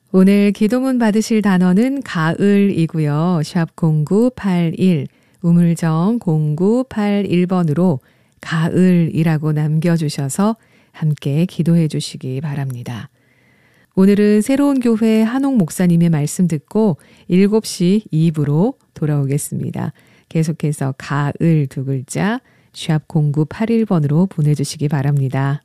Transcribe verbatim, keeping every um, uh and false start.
오늘 기도문 받으실 단어는 가을이고요. 샵 공구팔일, 우물정 공구팔일 번으로 가을이라고 남겨주셔서 함께 기도해 주시기 바랍니다. 오늘은 새로운 교회 한옥 목사님의 말씀 듣고 일곱 시 이 부로 돌아오겠습니다. 계속해서 가을 두 글자 샵 공구팔일 번으로 보내주시기 바랍니다.